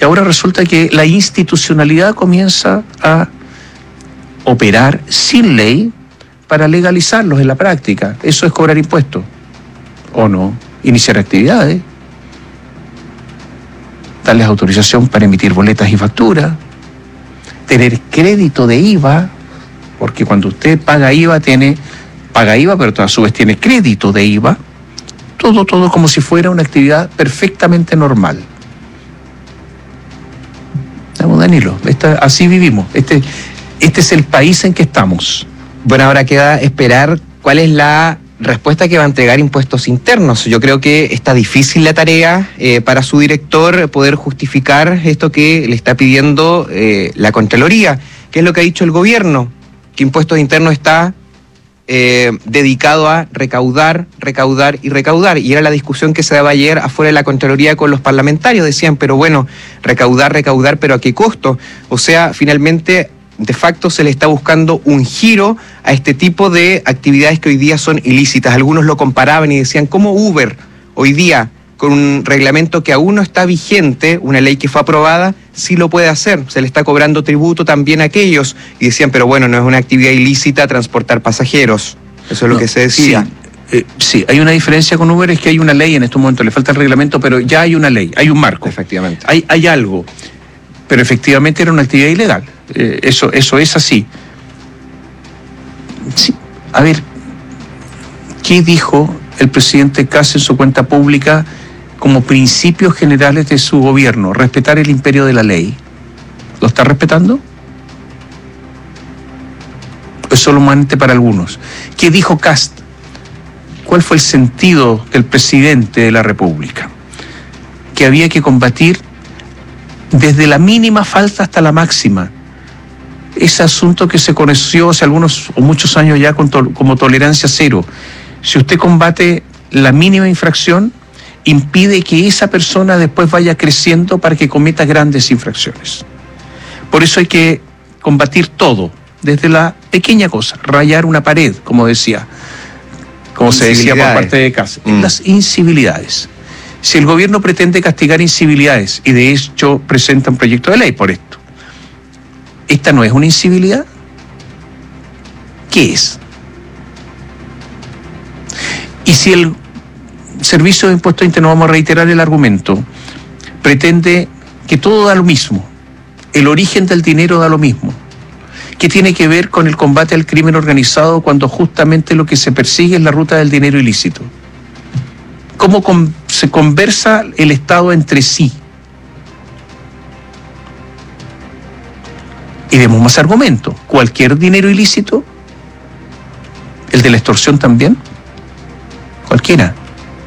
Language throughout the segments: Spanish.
Y ahora resulta que la institucionalidad comienza a operar sin ley para legalizarlos en la práctica. Eso es cobrar impuestos. ¿O no? Iniciar actividades. Darles autorización para emitir boletas y facturas. Tener crédito de IVA, porque cuando usted paga IVA, pero a su vez tiene crédito de IVA. Todo como si fuera una actividad perfectamente normal. Vamos, Danilo, así vivimos. Este es el país en que estamos. Bueno, ahora queda esperar cuál es la respuesta que va a entregar Impuestos Internos. Yo creo que está difícil la tarea para su director poder justificar esto que le está pidiendo la Contraloría. ¿Qué es lo que ha dicho el gobierno? Que Impuestos Internos está dedicado a recaudar. Y era la discusión que se daba ayer afuera de la Contraloría con los parlamentarios. Decían, pero bueno, recaudar, pero ¿a qué costo? O sea, finalmente, de facto, se le está buscando un giro a este tipo de actividades que hoy día son ilícitas. Algunos lo comparaban y decían, ¿cómo Uber hoy día, con un reglamento que aún no está vigente, una ley que fue aprobada, sí lo puede hacer? Se le está cobrando tributo también a aquellos. Y decían, pero bueno, no es una actividad ilícita transportar pasajeros. Eso es lo que se decía. Sí, hay una diferencia con Uber, es que hay una ley en este momento, le falta el reglamento, pero ya hay una ley, hay un marco. Efectivamente. Hay algo, pero efectivamente era una actividad ilegal. Eso es así. Sí. A ver, ¿qué dijo el presidente Kast en su cuenta pública como principios generales de su gobierno? Respetar el imperio de la ley. ¿Lo está respetando? Es solamente para algunos. ¿Qué dijo Kast? ¿Cuál fue el sentido del presidente de la República? Que había que combatir desde la mínima falta hasta la máxima. Ese asunto que se conoció hace algunos o muchos años ya como tolerancia cero. Si usted combate la mínima infracción, impide que esa persona después vaya creciendo para que cometa grandes infracciones. Por eso hay que combatir todo, desde la pequeña cosa, rayar una pared, como se decía por parte de Kast, las incivilidades. Si el gobierno pretende castigar incivilidades, y de hecho presenta un proyecto de ley por esto, ¿esta no es una incivilidad? ¿Qué es? Y si el Servicio de Impuestos Internos, vamos a reiterar el argumento, pretende que todo da lo mismo, el origen del dinero da lo mismo, ¿qué tiene que ver con el combate al crimen organizado cuando justamente lo que se persigue es la ruta del dinero ilícito? ¿Cómo se conversa el Estado entre sí? Y demos más argumentos. ¿Cualquier dinero ilícito? ¿El de la extorsión también? Cualquiera.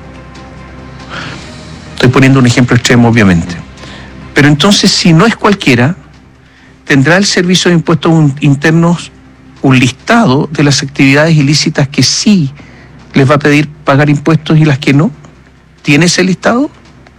Estoy poniendo un ejemplo extremo, obviamente. Pero entonces, si no es cualquiera, ¿tendrá el Servicio de Impuestos Internos un listado de las actividades ilícitas que sí les va a pedir pagar impuestos y las que no? ¿Tiene ese listado?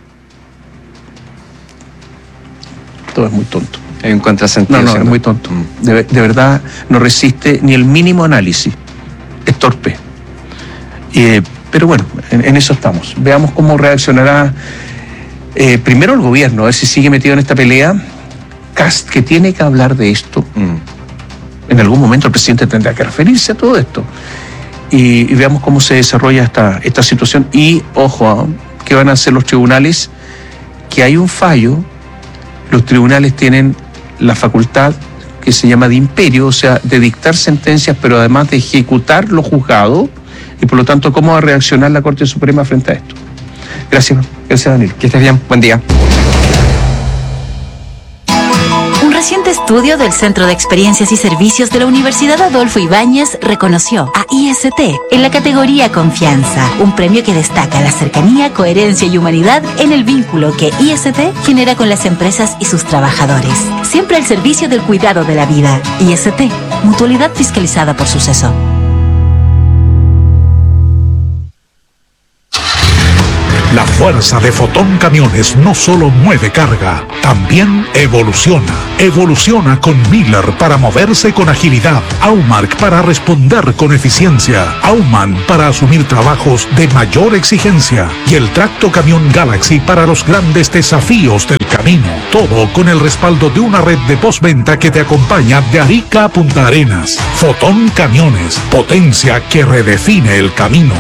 Todo es muy tonto. Hay un contrasentido. No, es muy tonto. De verdad no resiste ni el mínimo análisis. Es torpe. Pero bueno, en eso estamos. Veamos cómo reaccionará primero el gobierno, a ver si sigue metido en esta pelea. Kast, que tiene que hablar de esto. En algún momento el presidente tendrá que referirse a todo esto. Y veamos cómo se desarrolla esta situación. Y, ojo, ¿qué van a hacer los tribunales? Que hay un fallo. Los tribunales tienen la facultad que se llama de imperio, o sea, de dictar sentencias, pero además de ejecutar lo juzgado, y por lo tanto, ¿cómo va a reaccionar la Corte Suprema frente a esto? Gracias Danilo. Que estés bien, buen día. Un reciente estudio del Centro de Experiencias y Servicios de la Universidad Adolfo Ibáñez reconoció a IST en la categoría Confianza, un premio que destaca la cercanía, coherencia y humanidad en el vínculo que IST genera con las empresas y sus trabajadores. Siempre al servicio del cuidado de la vida. IST, mutualidad fiscalizada por Suceso. La fuerza de Fotón Camiones no solo mueve carga, también evoluciona. Evoluciona con Miller para moverse con agilidad, Aumark para responder con eficiencia, Aumann para asumir trabajos de mayor exigencia y el Tracto Camión Galaxy para los grandes desafíos del camino. Todo con el respaldo de una red de postventa que te acompaña de Arica a Punta Arenas. Fotón Camiones, potencia que redefine el camino.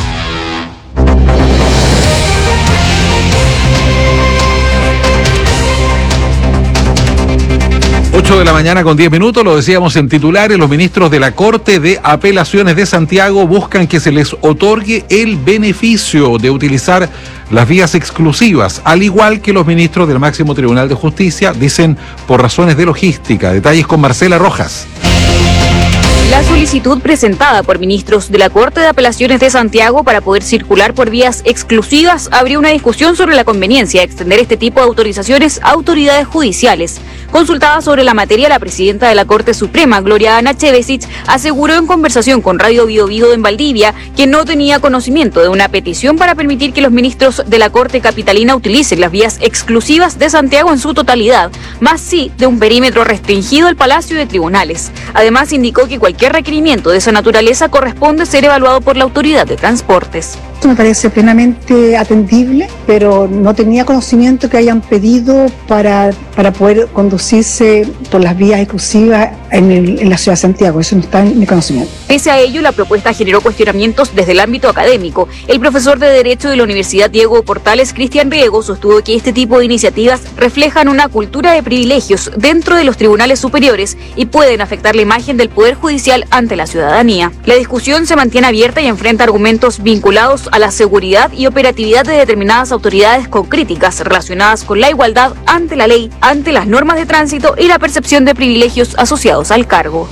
8 de la mañana con 10 minutos, lo decíamos en titulares, los ministros de la Corte de Apelaciones de Santiago buscan que se les otorgue el beneficio de utilizar las vías exclusivas, al igual que los ministros del Máximo Tribunal de Justicia, dicen por razones de logística. Detalles con Marcela Rojas. La solicitud presentada por ministros de la Corte de Apelaciones de Santiago para poder circular por vías exclusivas abrió una discusión sobre la conveniencia de extender este tipo de autorizaciones a autoridades judiciales. Consultada sobre la materia, la presidenta de la Corte Suprema, Gloria Ana Chevesic, aseguró en conversación con Radio Bio Bio en Valdivia que no tenía conocimiento de una petición para permitir que los ministros de la Corte Capitalina utilicen las vías exclusivas de Santiago en su totalidad, más sí de un perímetro restringido al Palacio de Tribunales. Además, indicó que cualquier requerimiento de esa naturaleza corresponde ser evaluado por la Autoridad de Transportes. Esto me parece plenamente atendible, pero no tenía conocimiento que hayan pedido para poder conducirse por las vías exclusivas en la ciudad de Santiago. Eso no está en mi conocimiento. Pese a ello, la propuesta generó cuestionamientos desde el ámbito académico. El profesor de Derecho de la Universidad Diego Portales, Cristian Riego, sostuvo que este tipo de iniciativas reflejan una cultura de privilegios dentro de los tribunales superiores y pueden afectar la imagen del Poder Judicial ante la ciudadanía. La discusión se mantiene abierta y enfrenta argumentos vinculados a la seguridad y operatividad de determinadas autoridades con críticas relacionadas con la igualdad ante la ley, ante las normas de tránsito y la percepción de privilegios asociados al cargo.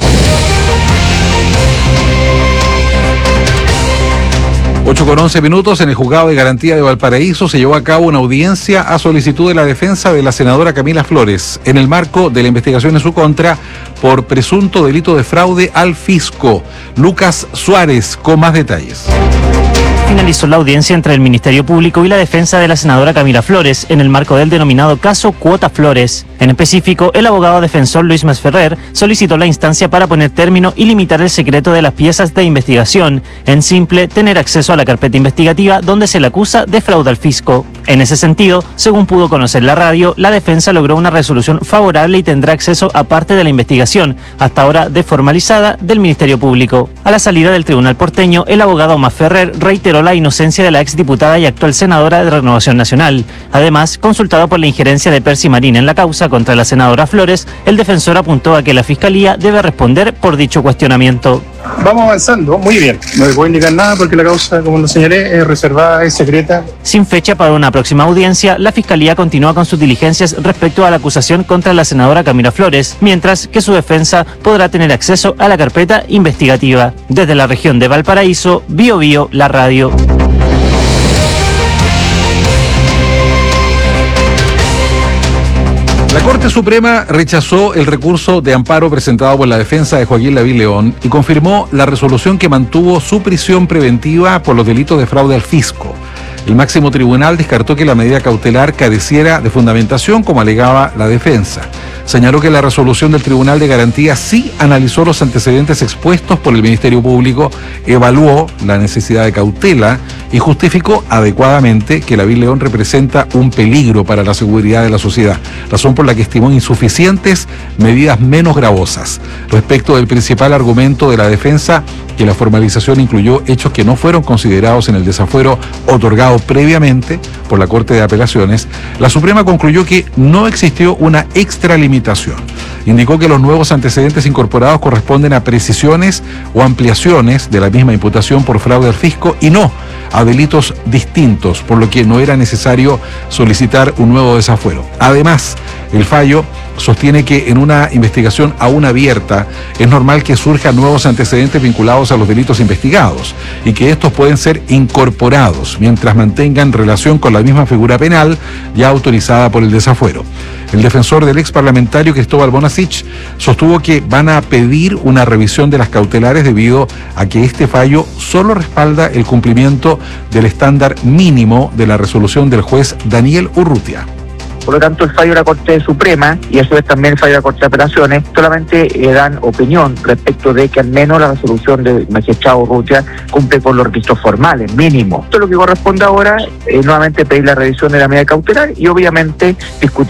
8 con 11 minutos, en el Juzgado de Garantía de Valparaíso se llevó a cabo una audiencia a solicitud de la defensa de la senadora Camila Flores en el marco de la investigación en su contra por presunto delito de fraude al fisco. Lucas Suárez con más detalles. Finalizó la audiencia entre el Ministerio Público y la defensa de la senadora Camila Flores en el marco del denominado caso Cuota Flores. En específico, el abogado defensor Luis Masferrer solicitó la instancia para poner término y limitar el secreto de las piezas de investigación, en simple, tener acceso a la carpeta investigativa donde se le acusa de fraude al fisco. En ese sentido, según pudo conocer la radio, la defensa logró una resolución favorable y tendrá acceso a parte de la investigación, hasta ahora desformalizada, del Ministerio Público. A la salida del tribunal porteño, el abogado Masferrer reiteró la inocencia de la exdiputada y actual senadora de Renovación Nacional. Además, consultado por la injerencia de Percy Marín en la causa contra la senadora Flores, el defensor apuntó a que la Fiscalía debe responder por dicho cuestionamiento. Vamos avanzando, muy bien. No le puedo indicar nada porque la causa, como lo señalé, es reservada, es secreta. Sin fecha para una próxima audiencia, la Fiscalía continúa con sus diligencias respecto a la acusación contra la senadora Camila Flores, mientras que su defensa podrá tener acceso a la carpeta investigativa. Desde la región de Valparaíso, Bio Bio, la radio. La Corte Suprema rechazó el recurso de amparo presentado por la defensa de Joaquín Lavín León y confirmó la resolución que mantuvo su prisión preventiva por los delitos de fraude al fisco. El máximo tribunal descartó que la medida cautelar careciera de fundamentación, como alegaba la defensa. Señaló que la resolución del Tribunal de Garantía sí analizó los antecedentes expuestos por el Ministerio Público, evaluó la necesidad de cautela y justificó adecuadamente que Lavín León representa un peligro para la seguridad de la sociedad, razón por la que estimó insuficientes medidas menos gravosas. Respecto del principal argumento de la defensa, que la formalización incluyó hechos que no fueron considerados en el desafuero otorgado previamente por la Corte de Apelaciones, la Suprema concluyó que no existió una extralimitación. Indicó que los nuevos antecedentes incorporados corresponden a precisiones o ampliaciones de la misma imputación por fraude al fisco y no a delitos distintos, por lo que no era necesario solicitar un nuevo desafuero. Además, el fallo sostiene que en una investigación aún abierta es normal que surjan nuevos antecedentes vinculados a los delitos investigados y que estos pueden ser incorporados mientras mantengan relación con la misma figura penal ya autorizada por el desafuero. El defensor del ex parlamentario Cristóbal Bonasich sostuvo que van a pedir una revisión de las cautelares debido a que este fallo solo respalda el cumplimiento del estándar mínimo de la resolución del juez Daniel Urrutia. Por lo tanto, el fallo de la Corte Suprema y a su vez también el fallo de la Corte de Apelaciones solamente dan opinión respecto de que al menos la resolución del magistrado Urrutia cumple con los requisitos formales, mínimo. Esto es lo que corresponde ahora, nuevamente pedir la revisión de la medida cautelar y obviamente discutir